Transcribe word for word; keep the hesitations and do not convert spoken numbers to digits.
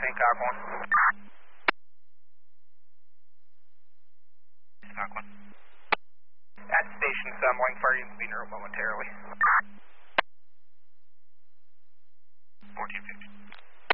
Hancock one. Hancock one. At station assembling, fire units being removed momentarily.